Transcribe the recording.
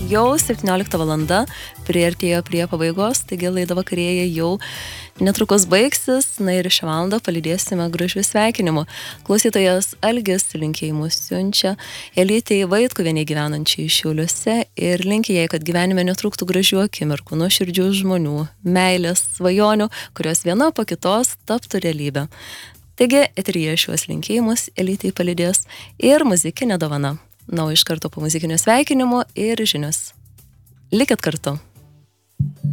Jau 17 valanda priartėjo prie pabaigos, taigi laida vakarėje jau netrukus baigsis, na ir šią valandą palydėsime gražių sveikinimų. Klausytojas Algis linkėjimus siunčia Elytei Vaitkuvienei gyvenančiai Šiauliuose ir linki jai, kad gyvenime netrūktų gražių akimirkų, nuoširdžių žmonių, meilės, svajonių, kurios viena po kitos taptų realybę. Taigi, eteryje šiuos linkėjimus Elytei palydės ir muzikinė dovana. Na, o iš karto po muzikinio sveikinimo ir žinios. Likit kartu.